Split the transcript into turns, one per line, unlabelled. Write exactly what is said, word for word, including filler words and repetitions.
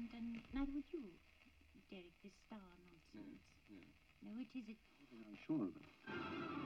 and, and neither would you, Derek, this star nonsense.
No, no.
No, it isn't.
I'm sure of it.